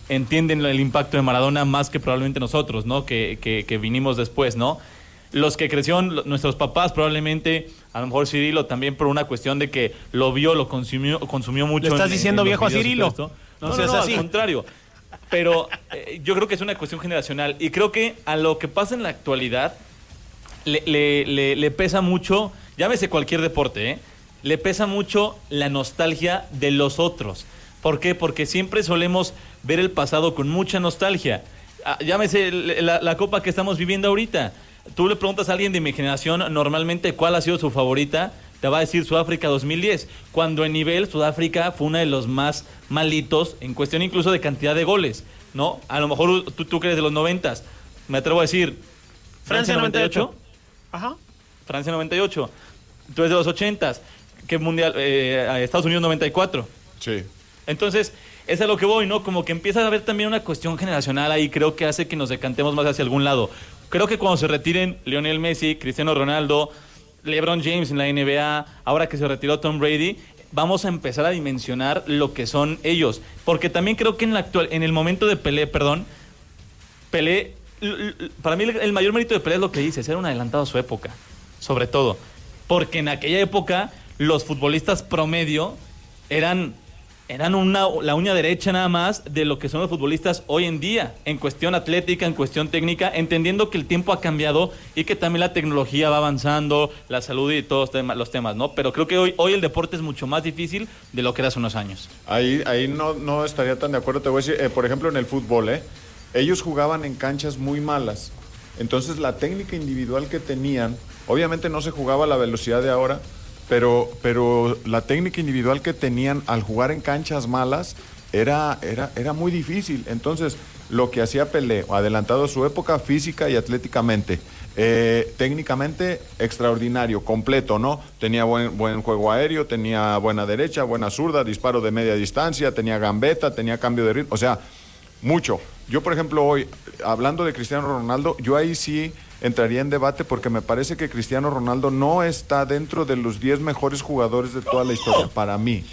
entienden el impacto de Maradona más que probablemente nosotros, ¿no? Que vinimos después, ¿no? Los que crecieron, nuestros papás probablemente, a lo mejor Cirilo también por una cuestión de que lo vio, lo consumió mucho. ¿Le estás diciendo viejo a Cirilo? No, al contrario. Pero yo creo que es una cuestión generacional y creo que a lo que pasa en la actualidad le pesa mucho, llámese cualquier deporte, le pesa mucho la nostalgia de los otros. ¿Por qué? Porque siempre solemos ver el pasado con mucha nostalgia. Llámese la copa que estamos viviendo ahorita. Tú le preguntas a alguien de mi generación normalmente cuál ha sido su favorita, te va a decir Sudáfrica 2010, cuando en nivel Sudáfrica fue uno de los más malitos en cuestión incluso de cantidad de goles, ¿no? A lo mejor tú que eres de los 90s, me atrevo a decir Francia 98. Ajá. Francia 98. Tú eres de los 80s, ¿qué mundial? Estados Unidos 94. Sí. Entonces, es a lo que voy, ¿no? Como que empieza a haber también una cuestión generacional ahí, creo que hace que nos decantemos más hacia algún lado. Creo que cuando se retiren Lionel Messi, Cristiano Ronaldo, LeBron James en la NBA, ahora que se retiró Tom Brady, vamos a empezar a dimensionar lo que son ellos. Porque también creo que en el momento de Pelé, para mí el mayor mérito de Pelé es lo que dice, ser un adelantado a su época, sobre todo. Porque en aquella época los futbolistas promedio eran la uña derecha nada más de lo que son los futbolistas hoy en día, en cuestión atlética, en cuestión técnica, entendiendo que el tiempo ha cambiado y que también la tecnología va avanzando, la salud y todos los temas, ¿no? Pero creo que hoy el deporte es mucho más difícil de lo que era hace unos años. Ahí no estaría tan de acuerdo. Te voy a decir, por ejemplo, en el fútbol, ellos jugaban en canchas muy malas. Entonces, la técnica individual que tenían, obviamente no se jugaba a la velocidad de ahora, pero la técnica individual que tenían al jugar en canchas malas era muy difícil. Entonces, lo que hacía Pelé, adelantado a su época física y atléticamente, técnicamente extraordinario, completo, ¿no? Tenía buen juego aéreo, tenía buena derecha, buena zurda, disparo de media distancia, tenía gambeta, tenía cambio de ritmo, o sea, mucho. Yo, por ejemplo, hoy, hablando de Cristiano Ronaldo, yo ahí sí entraría en debate porque me parece que Cristiano Ronaldo no está dentro de los 10 mejores jugadores de toda la historia, para mí.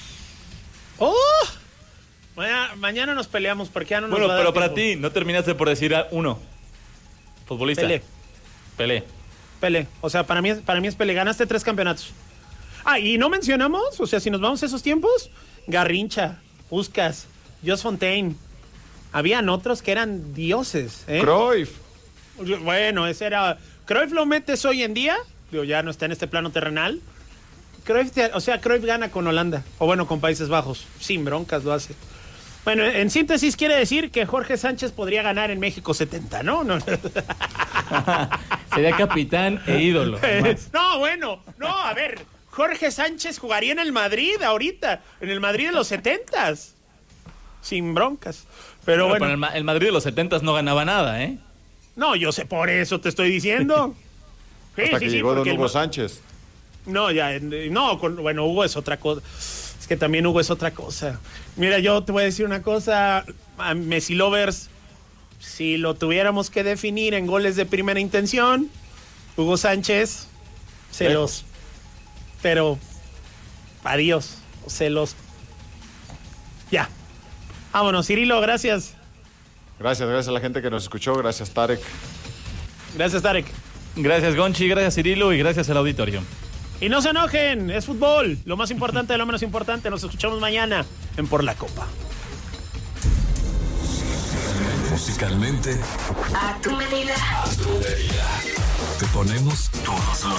Mañana nos peleamos porque ya no nos Bueno, va a dar pero para tiempo. ti, no terminaste por decir uno. Futbolista. Pelé. O sea, para mí es Pelé. Ganaste 3 campeonatos. Y no mencionamos, o sea, si nos vamos a esos tiempos, Garrincha, Puskás, Jos Fontaine. Habían otros que eran dioses, Cruyff. Bueno, ese era... Cruyff lo metes hoy en día, digo, ya no está en este plano terrenal. Cruyff gana con Holanda, o bueno, con Países Bajos, sin broncas lo hace. Bueno, en síntesis quiere decir que Jorge Sánchez podría ganar en México 70, ¿no? Sería capitán e ídolo. A ver, Jorge Sánchez jugaría en el Madrid ahorita, en el Madrid de los 70s, sin broncas. Pero bueno. Pero el Madrid de los 70s no ganaba nada, ¿eh? No, yo sé, por eso te estoy diciendo. Hasta que llegó don Hugo Sánchez. Hugo es otra cosa. Es que también Hugo es otra cosa. Mira, yo te voy a decir una cosa. A Messi Lovers, si lo tuviéramos que definir en goles de primera intención, Hugo Sánchez, pero adiós, ya. Vámonos, Cirilo, gracias. Gracias a la gente que nos escuchó. Gracias, Tarek. Gracias, Tarek. Gracias, Gonchi. Gracias, Cirilo. Y gracias al auditorio. Y no se enojen, es fútbol. Lo más importante de lo menos importante. Nos escuchamos mañana en Por la Copa. Musicalmente, a tu medida. te ponemos todos los